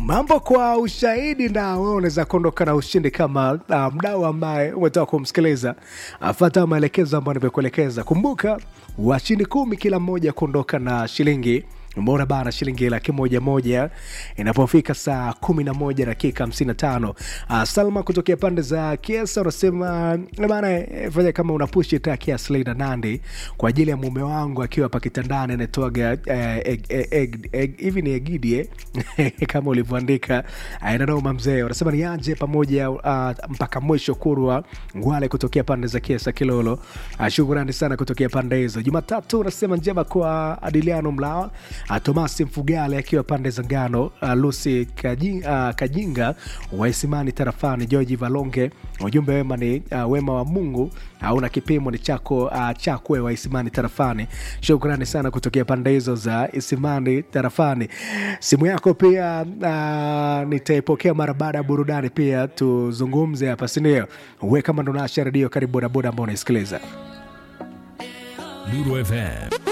Mambo kwa ushahidi, na wewe unaweza kuondoka na ushindi kama mdau ambaye umetoka kumsikiliza. Fuata maelekezo ambayo nimekuelekeza. Kumbuka washindi 10 kila mmoja kuondoka na shilingi mbona bana, shilingi 1,100 inapofika saa 11 dakika 55. Salma kutokea pande za Kiesa unasema bana, fanya kama unapushi track ya Slida Nandi kwa ajili ya mume wangu akiwa hapa kitandani, anatoaga hivi ni egidie kama ulivyoandika. Ndio mzee unasema ni aje pamoja mpaka mwisho. Kurwa Ngwale kutokea pande za Kiesa Kilolo, shukrani sana kutokea pande hizo. Jumatatu unasema njema kwa Adiliano Mlawa, Tomasi Mfugale akiwa pande za Ngano, Lucy Kajinga wa Isimani Tarafani, George Valonge. Ujumbe wema ni wema wa Mungu hauna kipimo, ni chakwe wa Isimani Tarafani. Shukrani sana kutokea pande hizo za Isimani Tarafani. Simu yako pia nitaipokea mara baada ya burudani, pia tuzungumze hapa, si ndio? Wewe kama ndo unasha radio, karibu boda boda ambao unaisikiliza Lulu FM.